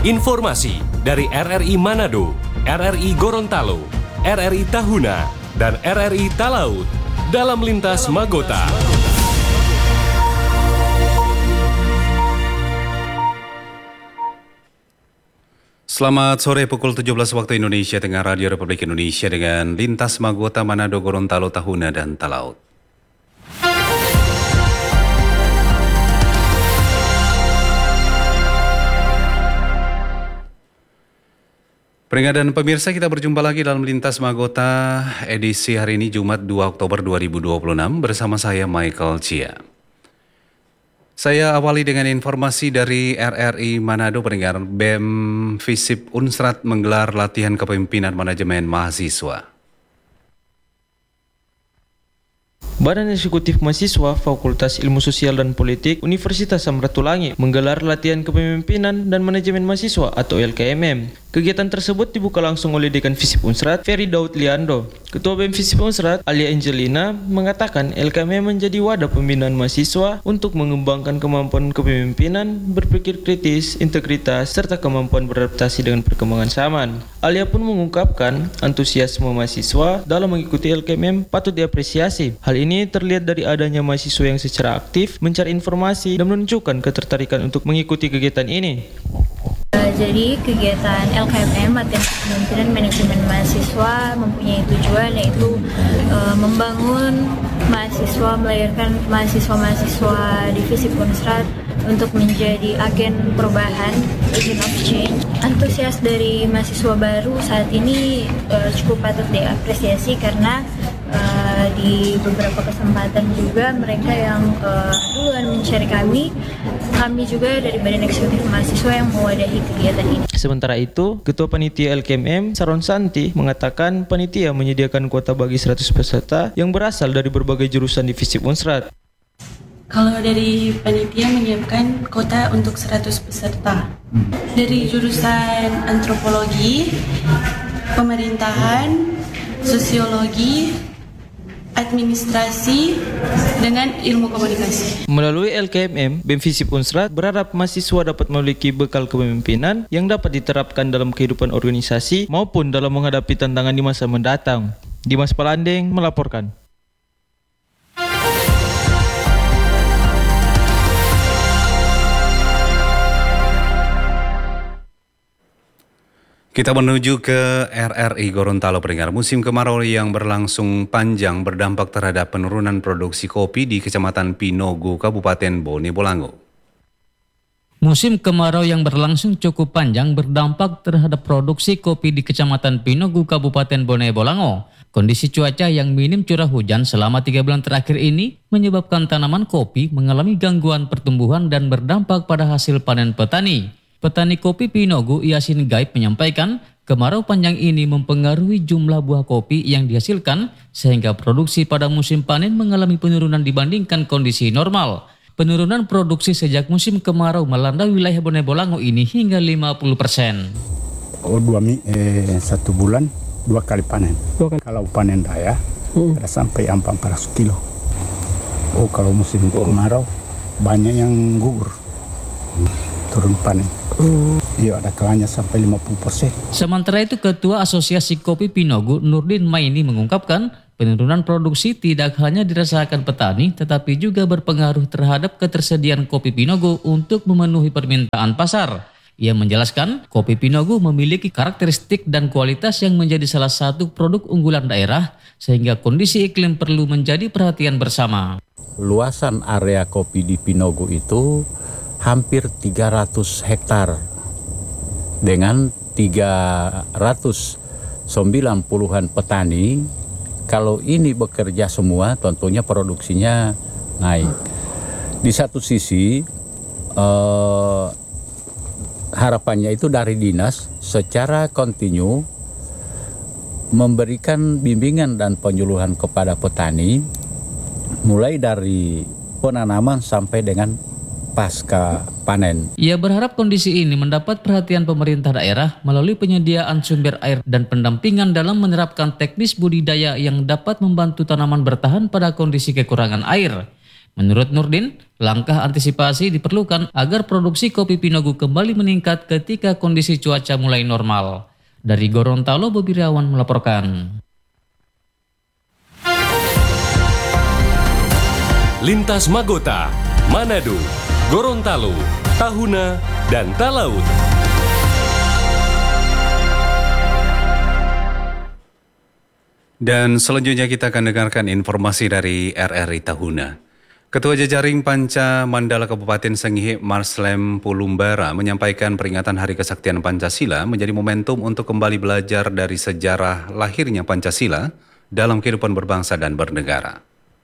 Informasi dari RRI Manado, RRI Gorontalo, RRI Tahuna, dan RRI Talaut dalam Lintas Magota. Selamat sore, pukul 17 waktu Indonesia Tengah, Radio Republik Indonesia dengan Lintas Magota Manado, Gorontalo, Tahuna, dan Talaut. Peringatan pemirsa, kita berjumpa lagi dalam Lintas Magota edisi hari ini Jumat 2 Oktober 2026 bersama saya Michael Chia. Saya awali dengan informasi dari RRI Manado. Peringatan BEM FISIP Unsrat menggelar latihan kepemimpinan manajemen mahasiswa. Badan Eksekutif Mahasiswa Fakultas Ilmu Sosial dan Politik Universitas Samratulangi menggelar latihan kepemimpinan dan manajemen mahasiswa atau LKMM. Kegiatan tersebut dibuka langsung oleh Dekan FISIP Unsrat, Ferry Daud Liando. Ketua BEM FISIP Unsrat, Alia Angelina, mengatakan LKMM menjadi wadah pembinaan mahasiswa untuk mengembangkan kemampuan kepemimpinan, berpikir kritis, integritas, serta kemampuan beradaptasi dengan perkembangan zaman. Alia pun mengungkapkan antusiasme mahasiswa dalam mengikuti LKMM patut diapresiasi. Hal ini terlihat dari adanya mahasiswa yang secara aktif mencari informasi dan menunjukkan ketertarikan untuk mengikuti kegiatan ini. Jadi kegiatan LKMM latihan kepemimpinan manajemen mahasiswa mempunyai tujuan yaitu membangun mahasiswa, melahirkan mahasiswa-mahasiswa divisi Unsrat untuk menjadi agen perubahan, agent of change. Antusias dari mahasiswa baru saat ini cukup patut diapresiasi karena di beberapa kesempatan juga mereka yang duluan mencari kami juga dari Badan Eksekutif Mahasiswa yang mewadahi kegiatan ini. Sementara itu, Ketua Panitia LKMM Saron Santi mengatakan panitia menyediakan kuota bagi 100 peserta yang berasal dari berbagai jurusan divisi Unsrat. Kalau dari panitia menyiapkan kuota untuk 100 peserta dari jurusan antropologi, pemerintahan, sosiologi, administrasi, dengan ilmu komunikasi. Melalui LKMM, BEM FISIP Unsrat berharap mahasiswa dapat memiliki bekal kepemimpinan yang dapat diterapkan dalam kehidupan organisasi maupun dalam menghadapi tantangan di masa mendatang. Dimas Palandeng melaporkan. Kita menuju ke RRI Gorontalo. Peringatan musim kemarau yang berlangsung panjang berdampak terhadap penurunan produksi kopi di Kecamatan Pinogo, Kabupaten Bone Bolango. Musim kemarau yang berlangsung cukup panjang berdampak terhadap produksi kopi di Kecamatan Pinogo, Kabupaten Bone Bolango. Kondisi cuaca yang minim curah hujan selama 3 bulan terakhir ini menyebabkan tanaman kopi mengalami gangguan pertumbuhan dan berdampak pada hasil panen petani. Petani kopi Pinogo, Yasin Gaib, menyampaikan kemarau panjang ini mempengaruhi jumlah buah kopi yang dihasilkan sehingga produksi pada musim panen mengalami penurunan dibandingkan kondisi normal. Penurunan produksi sejak musim kemarau melanda wilayah Bone Bolango ini hingga 50%. Satu bulan 2 kali panen. Kalau panen raya ada sampai 400 kilo. Kalau musim kemarau banyak yang gugur, turun panen. Iya, ada kalanya sampai 50%. Sementara itu, Ketua Asosiasi Kopi Pinogo, Nurdin Maini, mengungkapkan penurunan produksi tidak hanya dirasakan petani, tetapi juga berpengaruh terhadap ketersediaan kopi Pinogo untuk memenuhi permintaan pasar. Ia menjelaskan, kopi Pinogo memiliki karakteristik dan kualitas yang menjadi salah satu produk unggulan daerah, sehingga kondisi iklim perlu menjadi perhatian bersama. Luasan area kopi di Pinogo itu hampir 300 hektar dengan 390-an petani. Kalau ini bekerja semua, tentunya produksinya naik. Di satu sisi harapannya itu dari dinas secara kontinu memberikan bimbingan dan penyuluhan kepada petani mulai dari penanaman sampai dengan pasca panen. Ia berharap kondisi ini mendapat perhatian pemerintah daerah melalui penyediaan sumber air dan pendampingan dalam menerapkan teknis budidaya yang dapat membantu tanaman bertahan pada kondisi kekurangan air. Menurut Nurdin, langkah antisipasi diperlukan agar produksi kopi Pinogu kembali meningkat ketika kondisi cuaca mulai normal. Dari Gorontalo, Bobi Irawan melaporkan. Lintas Magota, Manado, Gorontalo, Tahuna, dan Talaut. Dan selanjutnya kita akan dengarkan informasi dari RRI Tahuna. Ketua Jejaring Panca Mandala Kabupaten Sangihe Marslem Pulumbara menyampaikan peringatan Hari Kesaktian Pancasila menjadi momentum untuk kembali belajar dari sejarah lahirnya Pancasila dalam kehidupan berbangsa dan bernegara.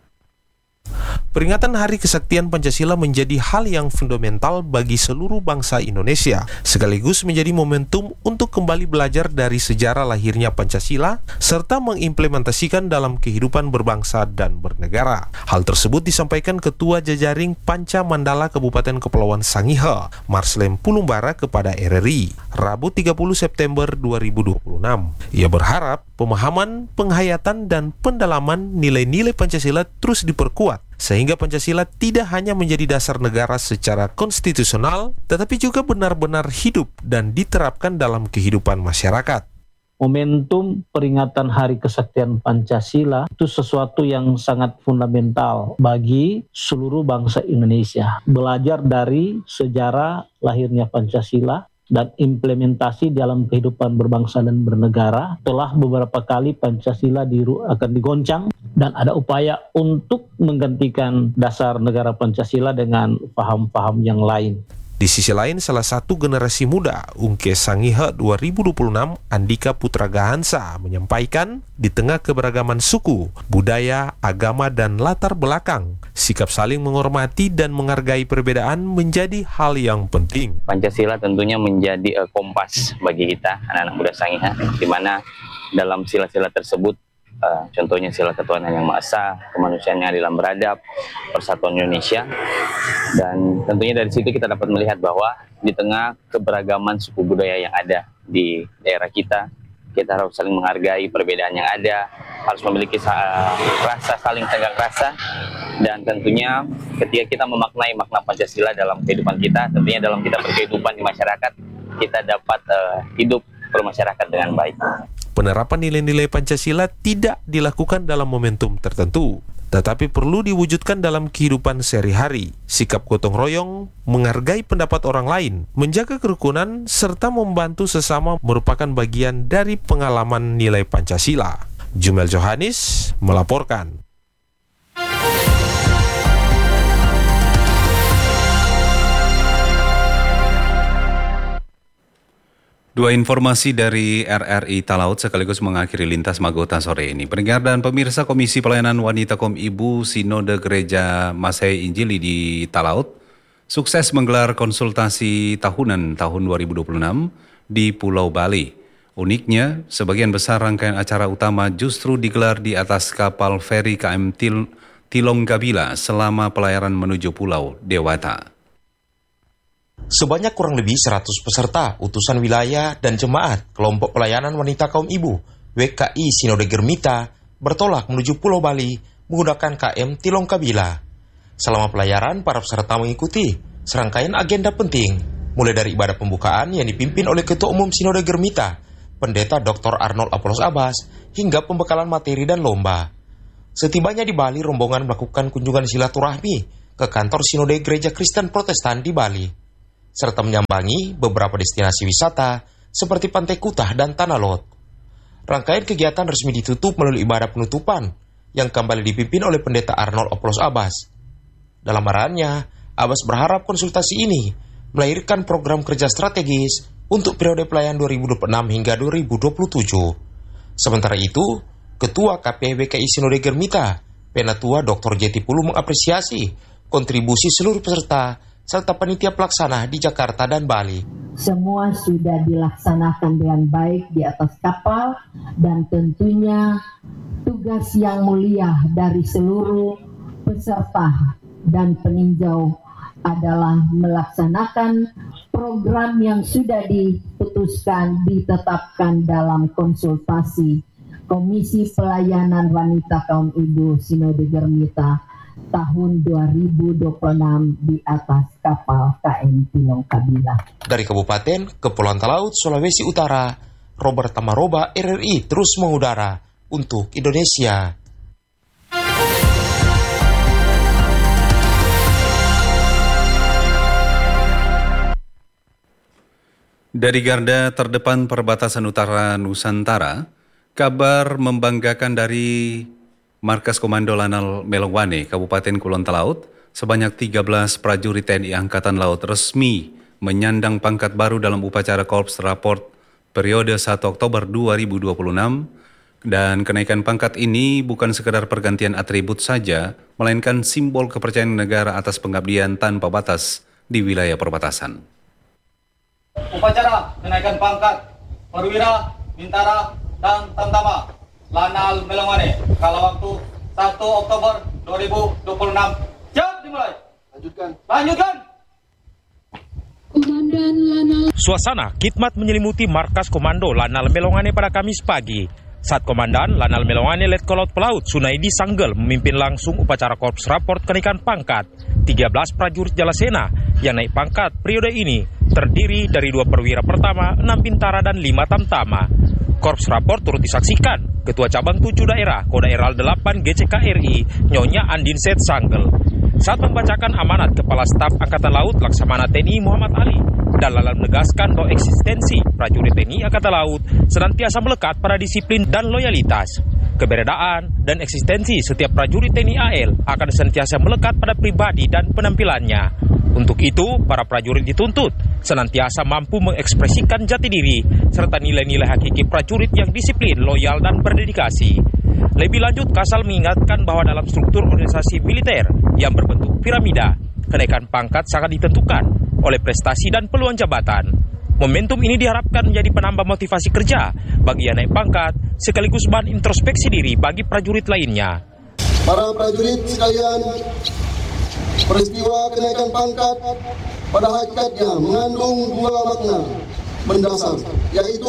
Peringatan Hari Kesaktian Pancasila menjadi hal yang fundamental bagi seluruh bangsa Indonesia, sekaligus menjadi momentum untuk kembali belajar dari sejarah lahirnya Pancasila, serta mengimplementasikan dalam kehidupan berbangsa dan bernegara. Hal tersebut disampaikan Ketua Jejaring Panca Mandala Kabupaten Kepulauan Sangihe, Marslem Pulumbara kepada RRI, Rabu 30 September 2026. Ia berharap pemahaman, penghayatan, dan pendalaman nilai-nilai Pancasila terus diperkuat, sehingga Pancasila tidak hanya menjadi dasar negara secara konstitusional, tetapi juga benar-benar hidup dan diterapkan dalam kehidupan masyarakat. Momentum peringatan Hari Kesaktian Pancasila itu sesuatu yang sangat fundamental bagi seluruh bangsa Indonesia. Belajar dari sejarah lahirnya Pancasila dan implementasi dalam kehidupan berbangsa dan bernegara. Telah beberapa kali Pancasila akan digoncang dan ada upaya untuk menggantikan dasar negara Pancasila dengan paham-paham yang lain. Di sisi lain, salah satu generasi muda Ungke Sangihe 2026, Andika Putra Gahansa, menyampaikan di tengah keberagaman suku, budaya, agama, dan latar belakang, sikap saling menghormati dan menghargai perbedaan menjadi hal yang penting. Pancasila tentunya menjadi kompas bagi kita, anak-anak muda Sangihe, di mana dalam sila-sila tersebut, contohnya sila ketuhanan yang Maha Esa, kemanusiaan yang adil dan beradab, persatuan Indonesia, dan tentunya dari situ kita dapat melihat bahwa di tengah keberagaman suku budaya yang ada di daerah kita harus saling menghargai perbedaan yang ada, harus memiliki rasa saling tenggang rasa, dan tentunya ketika kita memaknai makna Pancasila dalam kehidupan kita, tentunya dalam kita berkehidupan di masyarakat, kita dapat hidup bermasyarakat dengan baik. Penerapan nilai-nilai Pancasila tidak dilakukan dalam momentum tertentu, tetapi perlu diwujudkan dalam kehidupan sehari-hari. Sikap gotong royong, menghargai pendapat orang lain, menjaga kerukunan, serta membantu sesama merupakan bagian dari pengalaman nilai Pancasila. Jumel Johannes melaporkan. Dua informasi dari RRI Talaut sekaligus mengakhiri Lintas Magota sore ini. Pendengar dan pemirsa, Komisi Pelayanan Wanita Kaum Ibu Sinode Gereja Masai Injili di Talaut sukses menggelar konsultasi tahunan tahun 2026 di Pulau Bali. Uniknya, sebagian besar rangkaian acara utama justru digelar di atas kapal feri KM Tilonggabila selama pelayaran menuju Pulau Dewata. Sebanyak kurang lebih 100 peserta, utusan wilayah dan jemaat kelompok pelayanan wanita kaum ibu WKI Sinode Germita bertolak menuju Pulau Bali menggunakan KM Tilonggabila. Selama pelayaran, para peserta mengikuti serangkaian agenda penting, mulai dari ibadah pembukaan yang dipimpin oleh Ketua Umum Sinode Germita, Pendeta Dr. Arnold Apollos Abbas, hingga pembekalan materi dan lomba. Setibanya di Bali, rombongan melakukan kunjungan silaturahmi ke kantor Sinode Gereja Kristen Protestan di Bali, serta menyambangi beberapa destinasi wisata seperti Pantai Kutah dan Tanah Lot. Rangkaian kegiatan resmi ditutup melalui ibadah penutupan yang kembali dipimpin oleh Pendeta Arnold Apollos Abbas. Dalam arahannya, Abbas berharap konsultasi ini melahirkan program kerja strategis untuk periode pelayanan 2026 hingga 2027. Sementara itu, Ketua KPWKI Sinode Germita, Penatua Dr. Jeti Pulu mengapresiasi kontribusi seluruh peserta serta panitia pelaksana di Jakarta dan Bali. Semua sudah dilaksanakan dengan baik di atas kapal, dan tentunya tugas yang mulia dari seluruh peserta dan peninjau adalah melaksanakan program yang sudah diputuskan, ditetapkan dalam konsultasi Komisi Pelayanan Wanita Kaum Ibu Sinode Germita tahun 2026 di atas kapal KM Pilong Kabila. Dari Kabupaten Kepulauan Talaut, Sulawesi Utara, Robert Tamaroba, RRI terus mengudara untuk Indonesia. Dari garda terdepan perbatasan utara Nusantara, kabar membanggakan dari Markas Komando Lanal Melongwane, Kabupaten Kulon Talaut, sebanyak 13 prajurit TNI Angkatan Laut resmi menyandang pangkat baru dalam upacara Korps Raport periode 1 Oktober 2026, dan kenaikan pangkat ini bukan sekedar pergantian atribut saja, melainkan simbol kepercayaan negara atas pengabdian tanpa batas di wilayah perbatasan. Upacara kenaikan pangkat Perwira, Bintara, dan Tamtama Lanal Melongwane kala waktu 1 Oktober 2026. Siap, dimulai. Lanjutkan. Komandan Lanal. Suasana khidmat menyelimuti markas Komando Lanal Melongwane pada Kamis pagi. Saat Komandan Lanal Melongwane Letkol Pelaut Sunaidi Sanggel memimpin langsung upacara Korps Raport kenaikan pangkat 13 prajurit Jalasena yang naik pangkat periode ini terdiri dari 2 perwira pertama, 6 bintara, dan 5 tamtama. Korps Raport turut disaksikan Ketua Cabang 7 Daerah Kodaeral 8 GCKRI Nyonya Andin Set Sanggel saat membacakan amanat Kepala Staf Angkatan Laut Laksamana TNI Muhammad Ali. Dalam menegaskan bahwa eksistensi prajurit TNI Angkatan Laut senantiasa melekat pada disiplin dan loyalitas. Keberadaan dan eksistensi setiap prajurit TNI AL akan senantiasa melekat pada pribadi dan penampilannya. Untuk itu, para prajurit dituntut senantiasa mampu mengekspresikan jati diri serta nilai-nilai hakiki prajurit yang disiplin, loyal, dan berdedikasi. Lebih lanjut, Kasal mengingatkan bahwa dalam struktur organisasi militer yang berbentuk piramida, kenaikan pangkat sangat ditentukan oleh prestasi dan peluang jabatan. Momentum ini diharapkan menjadi penambah motivasi kerja bagi yang naik pangkat, sekaligus bahan introspeksi diri bagi prajurit lainnya. Para prajurit sekalian, peristiwa kenaikan pangkat pada hakikatnya mengandung 2 makna mendasar, yaitu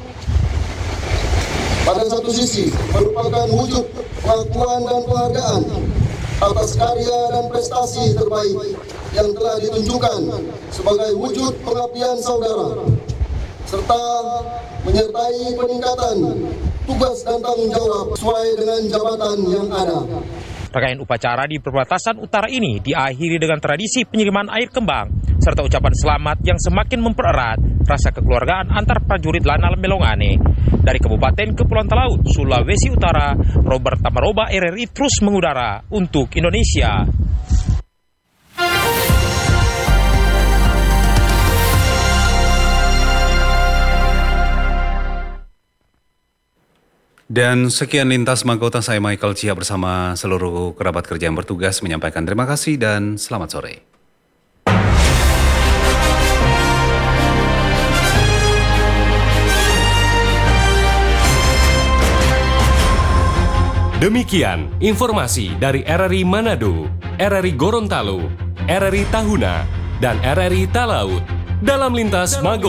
pada satu sisi merupakan wujud pengakuan dan penghargaan atas karya dan prestasi terbaik yang telah ditunjukkan sebagai wujud pengabdian saudara, serta menyertai peningkatan tugas dan tanggung jawab sesuai dengan jabatan yang ada. Rangkaian upacara di perbatasan utara ini diakhiri dengan tradisi penyiraman air kembang serta ucapan selamat yang semakin mempererat rasa kekeluargaan antar prajurit Lanal Melongwane. Dari Kabupaten Kepulauan Talaut, Sulawesi Utara, Robert Tamaroba, RRI terus mengudara untuk Indonesia. Dan sekian Lintas Magota, saya Michael Cia bersama seluruh kerabat kerja yang bertugas menyampaikan terima kasih dan selamat sore. Demikian informasi dari RRI Manado, RRI Gorontalo, RRI Tahuna, dan RRI Talaut dalam Lintas Magota.